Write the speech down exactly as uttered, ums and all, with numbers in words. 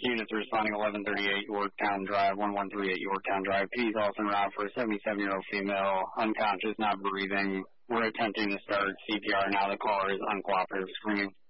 Units responding eleven thirty-eight Yorktown Drive, one one three eight Yorktown Drive. P D's also en route for a seventy-seven-year-old female, unconscious, not breathing. We're attempting to start C P R now. The caller is uncooperative screaming.